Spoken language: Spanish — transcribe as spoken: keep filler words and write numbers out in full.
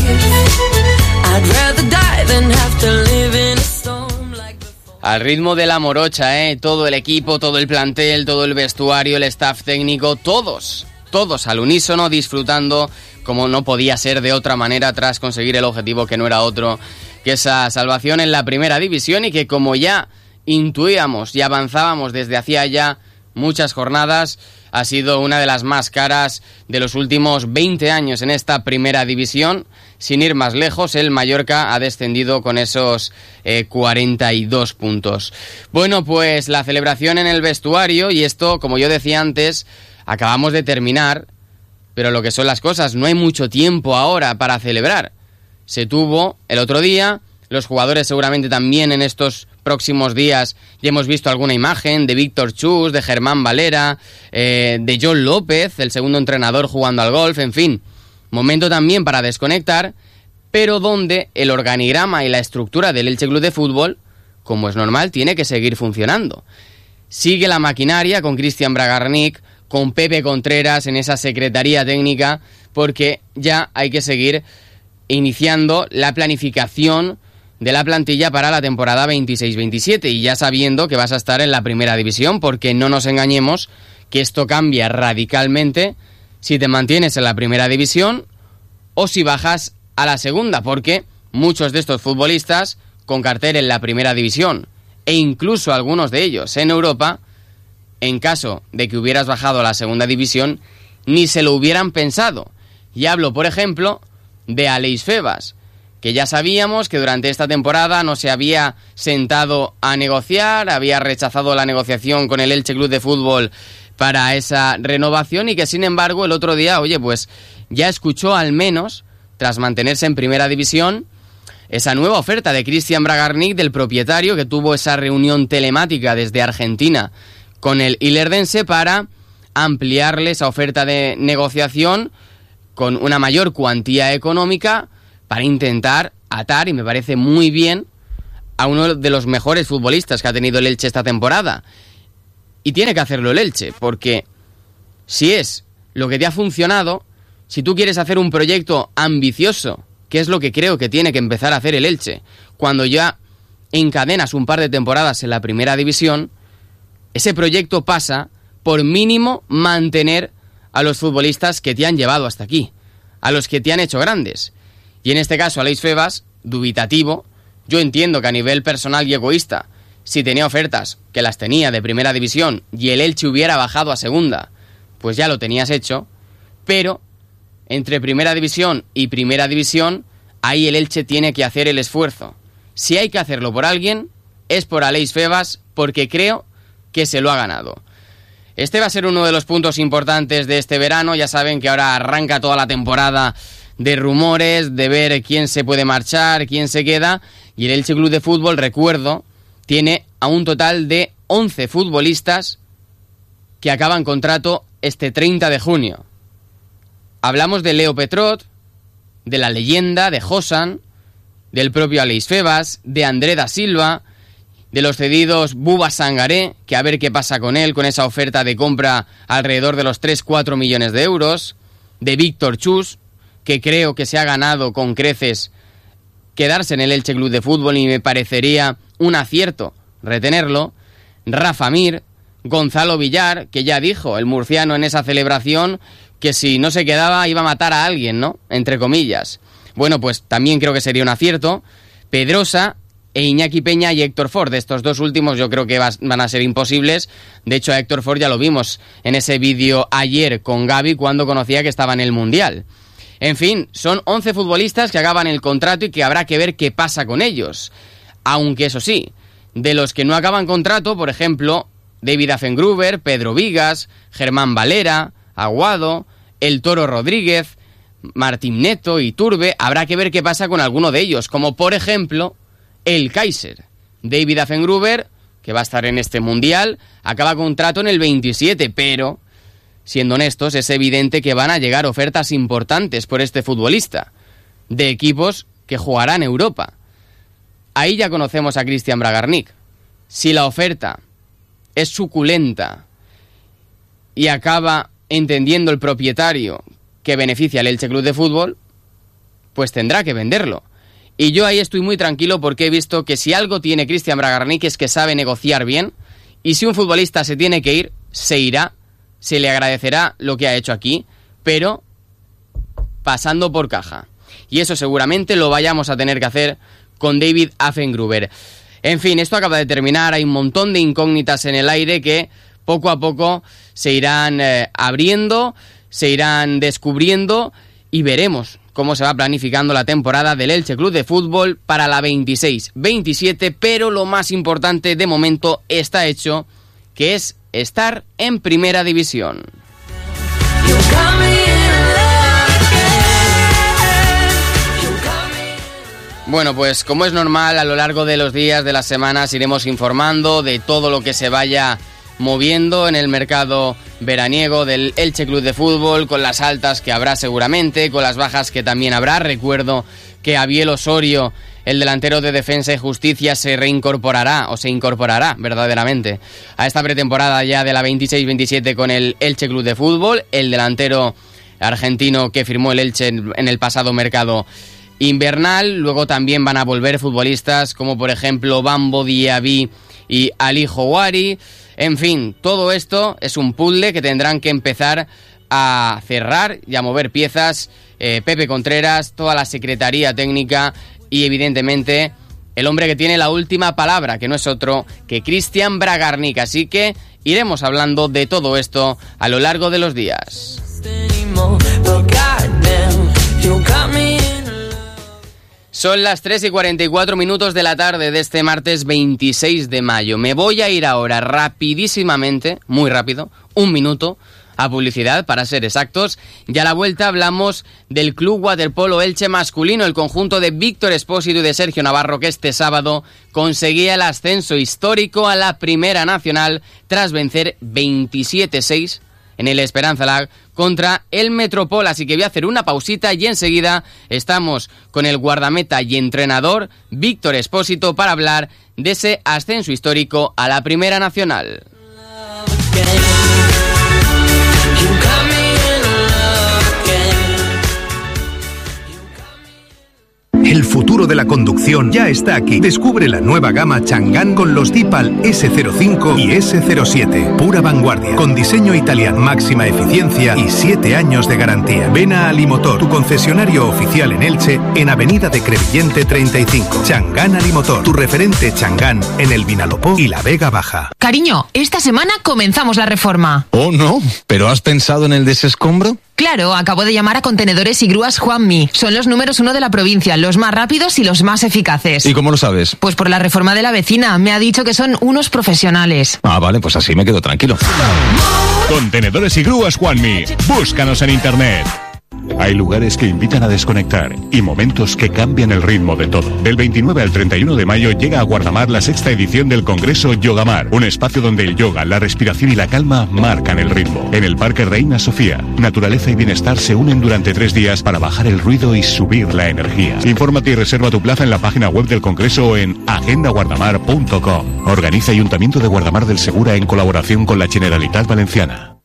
Al ritmo de la morocha, ¿eh? Todo el equipo, todo el plantel, todo el vestuario, el staff técnico, todos, todos al unísono disfrutando como no podía ser de otra manera tras conseguir el objetivo que no era otro que esa salvación en la primera división y que como ya intuíamos y avanzábamos desde hacía ya muchas jornadas, ha sido una de las más caras de los últimos veinte años en esta primera división. Sin ir más lejos, el Mallorca ha descendido con esos eh, cuarenta y dos puntos. Bueno, pues la celebración en el vestuario, y esto, como yo decía antes, acabamos de terminar, pero lo que son las cosas, no hay mucho tiempo ahora para celebrar. Se tuvo el otro día, los jugadores seguramente también en estos próximos días ya hemos visto alguna imagen de Víctor Chus, de Germán Valera, eh, de John López, el segundo entrenador jugando al golf, en fin. Momento también para desconectar, pero donde el organigrama y la estructura del Elche Club de Fútbol, como es normal, tiene que seguir funcionando. Sigue la maquinaria con Cristian Bragarnik, con Pepe Contreras en esa secretaría técnica, porque ya hay que seguir iniciando la planificación de la plantilla para la temporada veintiséis veintisiete y ya sabiendo que vas a estar en la primera división, porque no nos engañemos que esto cambia radicalmente si te mantienes en la primera división o si bajas a la segunda, porque muchos de estos futbolistas con cartel en la primera división e incluso algunos de ellos en Europa, en caso de que hubieras bajado a la segunda división, ni se lo hubieran pensado. Y hablo, por ejemplo, de Aleix Febas, que ya sabíamos que durante esta temporada no se había sentado a negociar, había rechazado la negociación con el Elche Club de Fútbol para esa renovación y que sin embargo el otro día, oye, pues ya escuchó al menos, tras mantenerse en primera división, esa nueva oferta de Cristian Bragarnik, del propietario, que tuvo esa reunión telemática desde Argentina con el Ilerdense para ampliarle esa oferta de negociación con una mayor cuantía económica para intentar atar, y me parece muy bien, a uno de los mejores futbolistas que ha tenido el Elche esta temporada. Y tiene que hacerlo el Elche, porque si es lo que te ha funcionado, si tú quieres hacer un proyecto ambicioso, que es lo que creo que tiene que empezar a hacer el Elche, cuando ya encadenas un par de temporadas en la primera división, ese proyecto pasa por mínimo mantener a los futbolistas que te han llevado hasta aquí, a los que te han hecho grandes. Y en este caso, Aleix Febas, dubitativo, yo entiendo que a nivel personal y egoísta, si tenía ofertas, que las tenía de primera división, y el Elche hubiera bajado a segunda, pues ya lo tenías hecho, pero entre primera división y primera división, ahí el Elche tiene que hacer el esfuerzo. Si hay que hacerlo por alguien, es por Aleix Febas, porque creo que se lo ha ganado. Este va a ser uno de los puntos importantes de este verano. Ya saben que ahora arranca toda la temporada de rumores, de ver quién se puede marchar, quién se queda, y el Elche Club de Fútbol, recuerdo, tiene a un total de once futbolistas que acaban contrato este treinta de junio. Hablamos de Leo Petrot, de la leyenda, de Josan, del propio Aleix Febas, de André da Silva, de los cedidos Buba Sangaré, que a ver qué pasa con él, con esa oferta de compra alrededor de los tres cuatro millones de euros, de Víctor Chus, que creo que se ha ganado con creces quedarse en el Elche Club de Fútbol y me parecería un acierto retenerlo, Rafa Mir, Gonzalo Villar, que ya dijo el murciano en esa celebración que si no se quedaba iba a matar a alguien, ¿no? Entre comillas. Bueno, pues también creo que sería un acierto. Pedrosa e Iñaki Peña y Héctor Ford. De estos dos últimos yo creo que van a ser imposibles. De hecho, a Héctor Ford ya lo vimos en ese vídeo ayer con Gaby cuando conocía que estaba en el Mundial. En fin, son once futbolistas que acaban el contrato y que habrá que ver qué pasa con ellos. Aunque eso sí, de los que no acaban contrato, por ejemplo, David Affengruber, Pedro Vigas, Germán Valera, Aguado, El Toro Rodríguez, Martín Neto y Turbe, habrá que ver qué pasa con alguno de ellos, como por ejemplo el Kaiser. David Affengruber, que va a estar en este Mundial, acaba contrato en el veintisiete, pero, siendo honestos, es evidente que van a llegar ofertas importantes por este futbolista, de equipos que jugarán en Europa. Ahí ya conocemos a Cristian Bragarnik. Si la oferta es suculenta y acaba entendiendo el propietario que beneficia al Elche Club de Fútbol, pues tendrá que venderlo. Y yo ahí estoy muy tranquilo porque he visto que si algo tiene Cristian Bragarnik es que sabe negociar bien, y si un futbolista se tiene que ir, se irá, se le agradecerá lo que ha hecho aquí, pero pasando por caja. Y eso seguramente lo vayamos a tener que hacer con David Affengruber. En fin, esto acaba de terminar, hay un montón de incógnitas en el aire que poco a poco se irán eh, abriendo, se irán descubriendo y veremos cómo se va planificando la temporada del Elche Club de Fútbol para la veintiséis veintisiete, pero lo más importante de momento está hecho, que es estar en Primera División. Bueno, pues como es normal, a lo largo de los días, de las semanas, iremos informando de todo lo que se vaya moviendo en el mercado veraniego del Elche Club de Fútbol, con las altas que habrá seguramente, con las bajas que también habrá. Recuerdo que Abiel Osorio, el delantero de Defensa y Justicia, se reincorporará, o se incorporará verdaderamente, a esta pretemporada ya de la veintiséis veintisiete con el Elche Club de Fútbol. El delantero argentino que firmó el Elche en el pasado mercado invernal. Luego también van a volver futbolistas como por ejemplo Bambo Diaby y Ali Houari. En fin, todo esto es un puzzle que tendrán que empezar a cerrar y a mover piezas eh, Pepe Contreras, toda la secretaría técnica y evidentemente el hombre que tiene la última palabra, que no es otro que Cristian Bragarnik. Así que iremos hablando de todo esto a lo largo de los días. Son las tres y cuarenta y cuatro minutos de la tarde de este martes veintiséis de mayo. Me voy a ir ahora rapidísimamente, muy rápido, un minuto, a publicidad para ser exactos, y a la vuelta hablamos del Club Waterpolo Elche masculino, el conjunto de Víctor Espósito y de Sergio Navarro, que este sábado conseguía el ascenso histórico a la Primera Nacional tras vencer veintisiete seis en el Esperanza Lag contra el Metropol. Así que voy a hacer una pausita y enseguida estamos con el guardameta y entrenador Víctor Espósito para hablar de ese ascenso histórico a la Primera Nacional. El futuro de la conducción ya está aquí. Descubre la nueva gama Chang'an con los Deepal ese cero cinco y ese cero siete. Pura vanguardia, con diseño italiano, máxima eficiencia y siete años de garantía. Ven a Alimotor, tu concesionario oficial en Elche, en Avenida de Crevillente treinta y cinco. Chang'an Alimotor, tu referente Chang'an en el Vinalopó y la Vega Baja. Cariño, esta semana comenzamos la reforma. Oh, no, ¿pero has pensado en el desescombro? Claro, acabo de llamar a Contenedores y Grúas Juanmi. Son los números uno de la provincia, los más rápidos y los más eficaces. ¿Y cómo lo sabes? Pues por la reforma de la vecina. Me ha dicho que son unos profesionales. Ah, vale, pues así me quedo tranquilo. Contenedores y Grúas Juanmi. Búscanos en internet. Hay lugares que invitan a desconectar y momentos que cambian el ritmo de todo. Del veintinueve al treinta y uno de mayo llega a Guardamar la sexta edición del Congreso Yogamar, un espacio donde el yoga, la respiración y la calma marcan el ritmo. En el Parque Reina Sofía, naturaleza y bienestar se unen durante tres días para bajar el ruido y subir la energía. Infórmate y reserva tu plaza en la página web del Congreso o en agenda guardamar punto com. Organiza Ayuntamiento de Guardamar del Segura en colaboración con la Generalitat Valenciana.